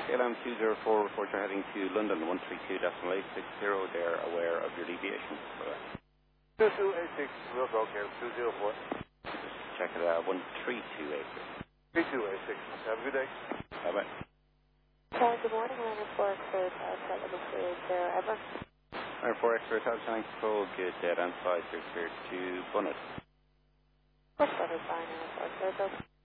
KLM 204 report you're heading to London 132.860. They're aware of your deviation. 2286, we'll go here, 204. Check it out, 13286. 3286, have a good day. Bye-bye. Good morning, Liner 4 X-ray, Tower 380, ever. Liner 4 X-ray, Tower Channel Control, good dead and 5, clear to Bunnet. What's Bunnet, Liner 4 X-ray,